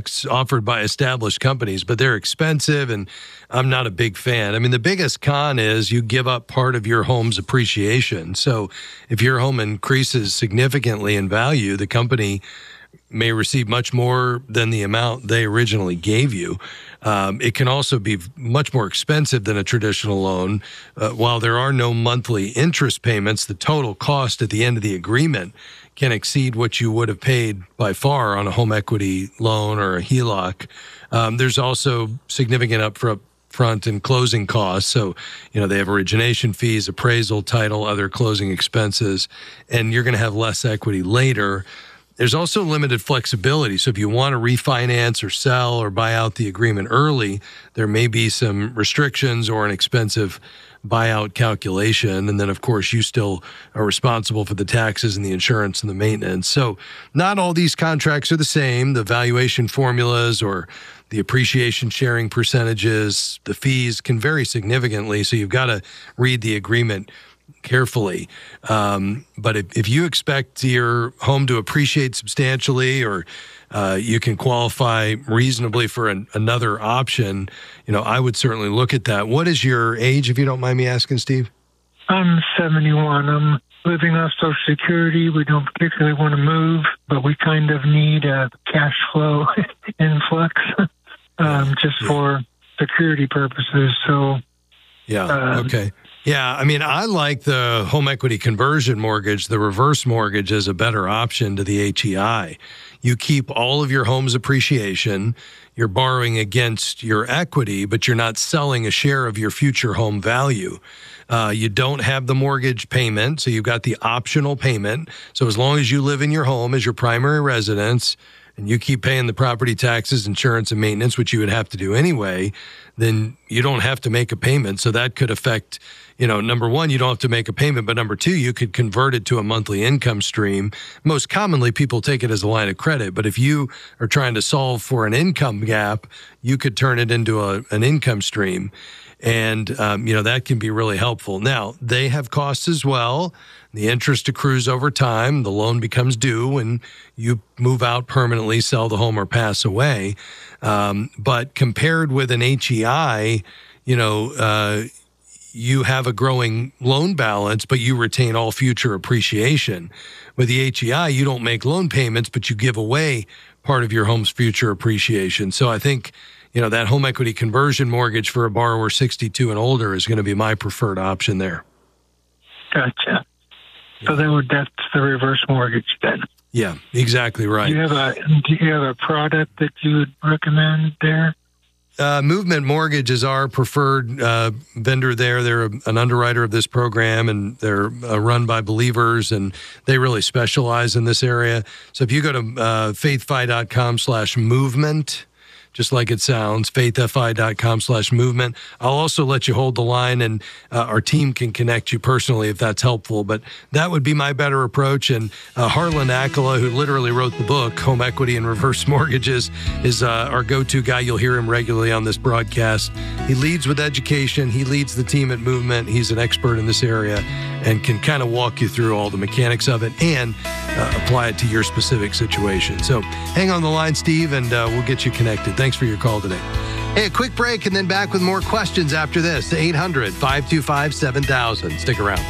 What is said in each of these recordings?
products offered by established companies, but they're expensive, and I'm not a big fan. I mean, the biggest con is you give up part of your home's appreciation. So if your home increases significantly in value, the company may receive much more than the amount they originally gave you. It can also be much more expensive than a traditional loan. While there are no monthly interest payments, the total cost at the end of the agreement can exceed what you would have paid by far on a home equity loan or a HELOC. There's also significant upfront and closing costs. So, they have origination fees, appraisal, title, other closing expenses, and you're going to have less equity later. There's also limited flexibility. So if you want to refinance or sell or buy out the agreement early, there may be some restrictions or an expensive buyout calculation. And then, of course, you still are responsible for the taxes and the insurance and the maintenance. So not all these contracts are the same. The valuation formulas or the appreciation sharing percentages, the fees can vary significantly. So you've got to read the agreement carefully. But if you expect your home to appreciate substantially, or you can qualify reasonably for another option, I would certainly look at that. What is your age, if you don't mind me asking, Steve? I'm 71. I'm living off Social Security. We don't particularly want to move, but we kind of need a cash flow influx just for security purposes. So, okay. Yeah, I mean, I like the home equity conversion mortgage. The reverse mortgage is a better option to the HEI. You keep all of your home's appreciation. You're borrowing against your equity, but you're not selling a share of your future home value. You don't have the mortgage payment, so you've got the optional payment. So as long as you live in your home as your primary residence, and you keep paying the property taxes, insurance, and maintenance, which you would have to do anyway, then you don't have to make a payment. So that could affect, number one, you don't have to make a payment, but number two, you could convert it to a monthly income stream. Most commonly, people take it as a line of credit, but if you are trying to solve for an income gap, you could turn it into an income stream. And, that can be really helpful. Now, they have costs as well. The interest accrues over time. The loan becomes due when you move out permanently, sell the home, or pass away. But compared with an HEI, you have a growing loan balance, but you retain all future appreciation. With the HEI, you don't make loan payments, but you give away part of your home's future appreciation. So I think, that home equity conversion mortgage for a borrower 62 and older is going to be my preferred option there. Gotcha. So that's the reverse mortgage then. Yeah, exactly right. Do you have a product that you would recommend there? Movement Mortgage is our preferred vendor there. They're an underwriter of this program, and they're run by believers, and they really specialize in this area. So if you go to faithfi.com/movement, just like it sounds, faithfi.com/movement. I'll also let you hold the line, and our team can connect you personally if that's helpful. But that would be my better approach. And Harlan Akela, who literally wrote the book, Home Equity and Reverse Mortgages, is our go-to guy. You'll hear him regularly on this broadcast. He leads with education. He leads the team at Movement. He's an expert in this area and can kind of walk you through all the mechanics of it and apply it to your specific situation. So hang on the line, Steve, and we'll get you connected. Thanks for your call today. Hey, a quick break and then back with more questions after this. 800-525-7000. Stick around.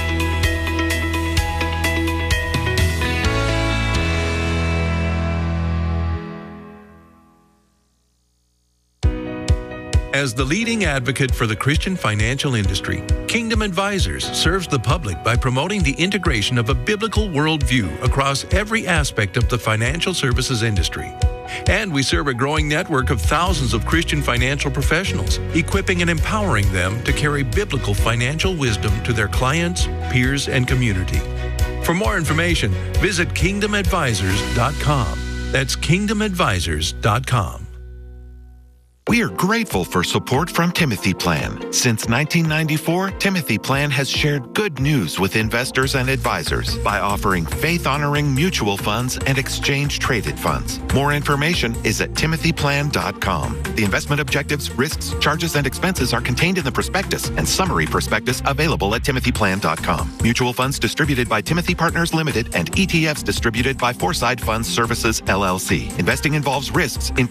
As the leading advocate for the Christian financial industry, Kingdom Advisors serves the public by promoting the integration of a biblical worldview across every aspect of the financial services industry. And we serve a growing network of thousands of Christian financial professionals, equipping and empowering them to carry biblical financial wisdom to their clients, peers, and community. For more information, visit kingdomadvisors.com. That's kingdomadvisors.com. We are grateful for support from Timothy Plan. Since 1994, Timothy Plan has shared good news with investors and advisors by offering faith-honoring mutual funds and exchange-traded funds. More information is at timothyplan.com. The investment objectives, risks, charges, and expenses are contained in the prospectus and summary prospectus available at timothyplan.com. Mutual funds distributed by Timothy Partners Limited and ETFs distributed by Foreside Funds Services, LLC. Investing involves risks,